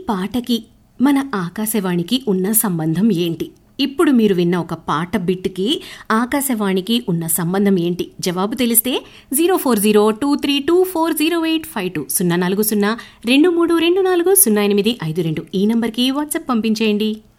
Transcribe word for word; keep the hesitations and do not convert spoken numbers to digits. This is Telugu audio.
పాటకి మన ఆకాశవాణికి ఉన్న సంబంధం ఏంటి? ఇప్పుడు మీరు విన్న ఒక పాట బిట్కి ఆకాశవాణికి ఉన్న సంబంధం ఏంటి? జవాబు తెలిస్తే zero four zero two three two four zero eight five two సున్నా నాలుగు సున్నా రెండు మూడు రెండు నాలుగు సున్నా ఎనిమిది ఐదు రెండు ఈ నంబర్కి వాట్సాప్ పంపించేయండి.